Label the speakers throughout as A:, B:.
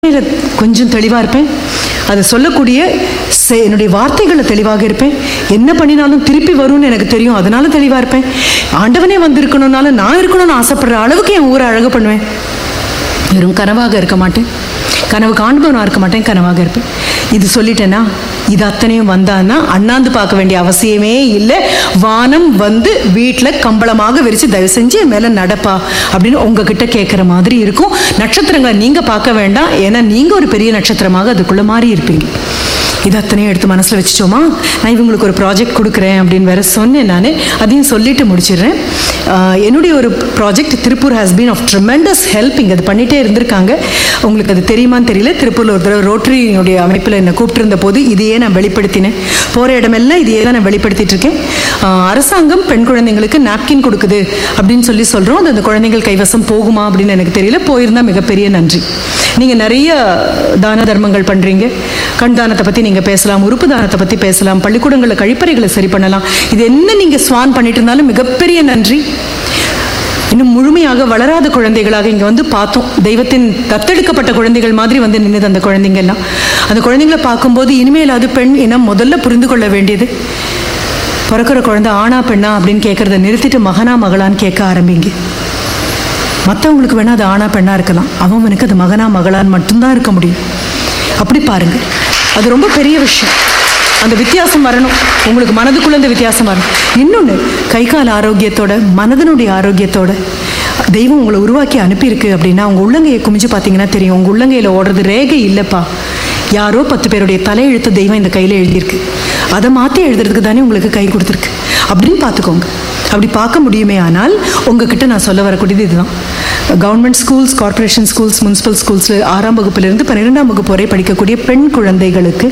A: கொஞ்சம் தெளிவாக இருப்பேன். அதை சொல்லக்கூடிய என்னுடைய வார்த்தைகளில் தெளிவாக இருப்பேன். என்ன பண்ணினாலும் திருப்பி வரும்னு எனக்கு தெரியும், அதனால தெளிவாக இருப்பேன். ஆண்டவனே வந்து இருக்கணும்னாலும் நான் இருக்கணும்னு ஆசைப்படுற அளவுக்கு என் ஊரை அழகு பண்ணுவேன். வெறும் கனவாக இருக்க மாட்டேன், கனவு காண்பவனாக இருக்க மாட்டேன், கனவாக இருப்பேன். இது சொல்லிட்டேன்னா இது அத்தனையும் வந்தான்னா அண்ணாந்து பார்க்க வேண்டிய அவசியமே இல்லை. வானம் வந்து வீட்டில் கம்பளமாக விரித்து தயவு செஞ்சு என் மேலே நடப்பா அப்படின்னு உங்ககிட்ட கேட்குற மாதிரி இருக்கும். நட்சத்திரங்களை நீங்கள் பார்க்க வேண்டாம், ஏன்னா நீங்கள் ஒரு பெரிய நட்சத்திரமாக அதுக்குள்ளே மாறி இருப்பீங்க. இது அத்தனையும் எடுத்து மனசில் வச்சுட்டோமா? நான் இவங்களுக்கு ஒரு ப்ராஜெக்ட் கொடுக்குறேன் அப்படின்னு வேற சொன்னேன். நான் அதையும் சொல்லிட்டு முடிச்சிடுறேன். என்னுடைய ஒரு project Tiruppur has been of tremendous help. இங்கே அது பண்ணிகிட்டே இருந்திருக்காங்க. உங்களுக்கு அது தெரியுமான்னு தெரியல. திருப்பூரில் ஒரு தடவை ரோட்டரியினுடைய அமைப்பில் என்னை கூப்பிட்டுருந்த போது இதையே நான் வெளிப்படுத்தினேன். போகிற இடமெல்லாம் இதையே தான் நான் வெளிப்படுத்திட்டு இருக்கேன். அரசாங்கம் பெண் குழந்தைங்களுக்கு நாப்கின் கொடுக்குது அப்படின்னு சொல்கிறோம். அது அந்த குழந்தைகள் கைவசம் போகுமா அப்படின்னு எனக்கு தெரியல. போயிருந்தால் மிகப்பெரிய நன்றி. நீங்கள் நிறைய தான தர்மங்கள் பண்ணுறீங்க. கண் தானத்தை பற்றி நீங்கள் பேசலாம், உறுப்பு தானத்தை பற்றி பேசலாம், பள்ளிக்கூடங்களில் கழிப்பறைகளை சரி பண்ணலாம். இது என்ன நீங்கள் ஸ்வான் பண்ணிட்டு இருந்தாலும் மிகப்பெரிய நன்றி. இன்னும் முழுமையாக வளராத குழந்தைகளாக இங்கே வந்து பார்த்தோம். தெய்வத்தின் தத்தெடுக்கப்பட்ட குழந்தைகள் மாதிரி வந்து நின்றுது அந்த குழந்தைங்கள்லாம். அந்த குழந்தைங்களை பார்க்கும்போது இனிமேல் அது பெண் இனம் முதல்ல புரிந்து கொள்ள வேண்டியது, பிறக்கிற குழந்தை ஆணா பெண்ணா அப்படின்னு கேட்குறத நிறுத்திட்டு மகனா மகளான்னு கேட்க ஆரம்பிங்க. மற்றவங்களுக்கு வேணால் அது ஆணா பெண்ணா இருக்கலாம், அவனுக்கு அது மகனா மகளான்னு மட்டும்தான் இருக்க முடியும். அப்படி பாருங்க, அது ரொம்ப பெரிய விஷயம். அந்த வித்தியாசம் வரணும், உங்களுக்கு மனதுக்குள்ள அந்த வித்தியாசம் வரணும். இன்னொன்று, கை கால் ஆரோக்கியத்தோட மனதனுடைய ஆரோக்கியத்தோட தெய்வம் உங்களை உருவாக்கி அனுப்பியிருக்கு அப்படின்னா உங்கள் உள்ளங்கையை குமிஞ்சு பார்த்தீங்கன்னா தெரியும். உங்கள் உள்ளங்கையில் ஓடுறது ரேகை இல்லைப்பா, யாரோ 10 பேருடைய தலையெழுத்து தெய்வம் இந்த கையில் எழுதியிருக்கு. அதை மாற்றி எழுதுறதுக்கு தானே உங்களுக்கு கை கொடுத்துருக்கு அப்படின்னு பார்த்துக்கோங்க. அப்படி பார்க்க முடியுமே. ஆனால் உங்ககிட்ட நான் சொல்ல வரக்கூடியது இதுதான். Government schools, corporation schools, municipal schools 6ஆம் வகுப்பிலிருந்து 12ஆம் வகுப்பு வரை படிக்கக்கூடிய பெண் குழந்தைகளுக்கு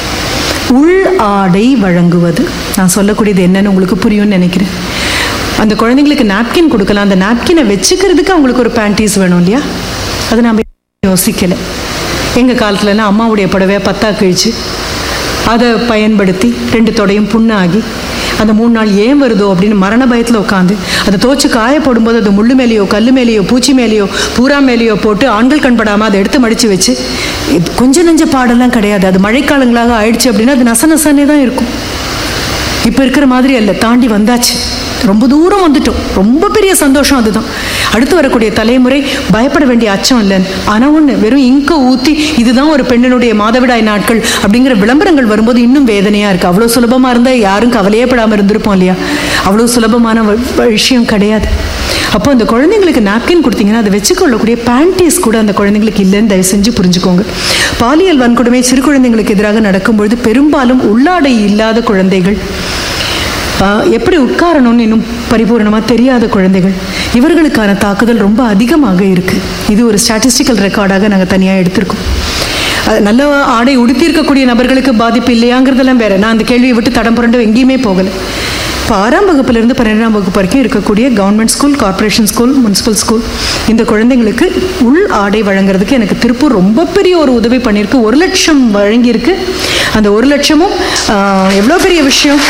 A: உள் ஆடை வழங்குவது, நான் சொல்லக்கூடியது என்னன்னு உங்களுக்கு புரியும்னு நினைக்கிறேன். அந்த குழந்தைங்களுக்கு நாப்கின் கொடுக்கலாம். அந்த நாப்கினை வச்சுக்கிறதுக்கு அவங்களுக்கு ஒரு பேண்டீஸ் வேணும் இல்லையா? அதை நான் யோசிக்கலை. எங்கள் காலத்துலலாம் அம்மாவுடைய புடவையை 10ஆ கிழிச்சு அதை பயன்படுத்தி 2 தொடையும் புண்ணாகி அந்த 3 நாள் ஏன் வருதோ அப்படின்னு மரண பயத்தில் உட்காந்து அதை தோச்சு காய போடும்போது அது முள்ளு மேலேயோ கல் மேலேயோ பூச்சி மேலேயோ பூரா மேலேயோ போட்டு ஆண்கள் கண்படாமல் அதை எடுத்து மடித்து வச்சு, கொஞ்சம் நெஞ்ச பாடெல்லாம் கிடையாது. அது மழைக்காலங்களாக ஆயிடுச்சு அப்படின்னா அது நசனே தான் இருக்கும். இப்போ இருக்கிற மாதிரி அல்ல, தாண்டி வந்தாச்சு, ரொம்ப தூரம் வந்துட்டோம். ரொம்ப பெரிய சந்தோஷம் அதுதான். அடுத்து வரக்கூடிய தலைமுறை பயப்பட வேண்டிய அச்சம் இல்லைன்னு. ஆனால் ஒன்று, வெறும் இங்க ஊற்றி இதுதான் ஒரு பெண்ணினுடைய மாதவிடாய் நாட்கள் அப்படிங்கிற விளம்பரங்கள் வரும்போது இன்னும் வேதனையாக இருக்குது. அவ்வளோ சுலபமாக இருந்தால் யாரும் கவலையே படாமல் இருந்திருப்போம் இல்லையா? அவ்வளோ சுலபமான விஷயம் கிடையாது. அப்போ அந்த குழந்தைங்களுக்கு நாப்கின் கொடுத்தீங்கன்னா அதை வச்சுக்கொள்ளக்கூடிய பேண்டீஸ் கூட அந்த குழந்தைங்களுக்கு இல்லைன்னு தயவு செஞ்சு புரிஞ்சுக்கோங்க. பாலியல் வன்கொடுமை சிறு குழந்தைங்களுக்கு எதிராக நடக்கும்பொழுது பெரும்பாலும் உள்ளாடை இல்லாத குழந்தைகள், எப்படி உட்காரணும்னு இன்னும் பரிபூர்ணமாக தெரியாத குழந்தைகள், இவர்களுக்கான தாக்குதல் ரொம்ப அதிகமாக இருக்குது. இது ஒரு ஸ்டாட்டிஸ்டிக்கல் ரெக்கார்டாக நாங்கள் தனியாக எடுத்திருக்கோம். நல்ல ஆடை உடுத்தியிருக்கக்கூடிய நபர்களுக்கு பாதிப்பு இல்லையாங்கிறதெல்லாம் வேற. நான் அந்த கேள்வியை விட்டு தடம் புரண்டு எங்கேயுமே போகலை. இப்போ 6ஆம் வகுப்பிலிருந்து 12ஆம் வகுப்பு வரைக்கும் இருக்கக்கூடிய government school, corporation school, municipal school இந்த குழந்தைங்களுக்கு உள் ஆடை வழங்குறதுக்கு எனக்கு திருப்பூர் ரொம்ப பெரிய ஒரு உதவி பண்ணியிருக்கு. 1 லட்சம் வழங்கியிருக்கு. அந்த 1 லட்சமும் எவ்வளோ பெரிய விஷயம்.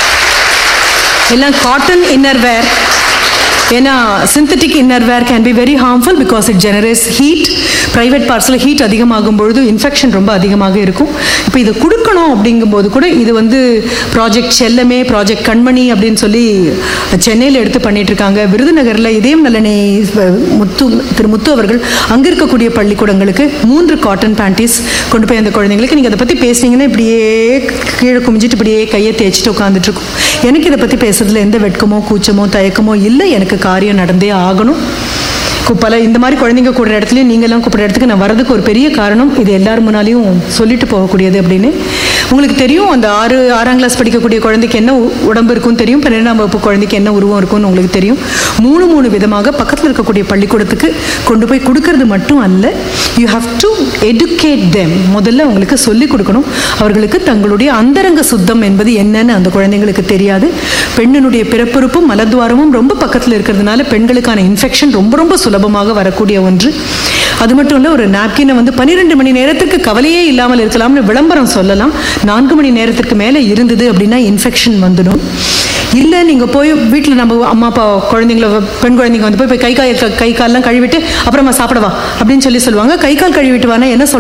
A: எல்லாம் காட்டன் இன்னர்வேர். ஏன்னா synthetic innerwear can be very harmful because it generates heat. Private பார்ட்ஸில் heat அதிகமாகும் பொழுது இன்ஃபெக்ஷன் ரொம்ப அதிகமாக இருக்கும். இப்போ இதை கொடுக்கணும் அப்படிங்கும்போது கூட இது வந்து ப்ராஜெக்ட் செல்லமே, ப்ராஜெக்ட் கண்மணி அப்படின்னு சொல்லி சென்னையில் எடுத்து பண்ணிட்டு இருக்காங்க. விருதுநகரில் இதயம் நலனை திரு முத்து அவர்கள் அங்கே இருக்கக்கூடிய பள்ளிக்கூடங்களுக்கு 3 காட்டன் பேண்டீஸ் கொண்டு போய் அந்த குழந்தைங்களுக்கு, நீங்கள் அதை பற்றி பேசுனீங்கன்னா இப்படியே கீழே குமிஞ்சிட்டு இப்படியே கையை தேய்ச்சிட்டு உட்காந்துட்டு இருக்கும். எனக்கு இதை பற்றி பேசுறதுல எந்த வெட்கமோ கூச்சமோ தயக்கமோ இல்லை. எனக்கு காரியம் நடந்தே ஆகணும். பல இந்த மாதிரி குழந்தைங்க கூடுற இடத்துலையும் நீங்கள்லாம் கூப்பிட்ற இடத்துக்கு நான் வரதுக்கு ஒரு பெரிய காரணம் இது. எல்லாரும் முன்னாலையும் சொல்லிட்டு போகக்கூடியது அப்படின்னு உங்களுக்கு தெரியும். அந்த 6ஆம் கிளாஸ் படிக்கக்கூடிய குழந்தைக்கு என்ன உடம்பு இருக்குன்னு தெரியும். 12ஆம் வகுப்பு குழந்தைக்கு என்ன உருவம் இருக்குன்னு உங்களுக்கு தெரியும். 3 விதமாக பக்கத்தில் இருக்கக்கூடிய பள்ளிக்கூடத்துக்கு கொண்டு போய் கொடுக்கறது மட்டும் அல்ல, you have to educate them. முதல்ல அவங்களுக்கு சொல்லிக் கொடுக்கணும். அவர்களுக்கு தங்களுடைய அந்தரங்க சுத்தம் என்பது என்னன்னு அந்த குழந்தைங்களுக்கு தெரியாது. பெண்ணினுடைய பிறப்புறுப்பும் மலத்வாரமும் ரொம்ப பக்கத்தில் இருக்கிறதுனால பெண்களுக்கான இன்ஃபெக்ஷன் ரொம்ப ரொம்ப சுலபமாக வரக்கூடிய ஒன்று. அது மட்டும் இல்லை, ஒரு நாப்கினை வந்து 12 மணி நேரத்திற்கு கவலையே இல்லாமல் இருக்கலாம்னு விளம்பரம் சொல்லலாம். 4 மணி நேரத்திற்கு மேலே இருந்தது அப்படின்னா இன்ஃபெக்ஷன் வந்துடும். இல்லை நீங்கள் போய் வீட்டில் நம்ம அம்மா அப்பா குழந்தைங்கள பெண் குழந்தைங்க வந்து போய் கை காலெல்லாம் கழுவிட்டு அப்புறமா சாப்பிடவா அப்படின்னு சொல்லுவாங்க. கை கால் கழுவிட்டு வானா என்ன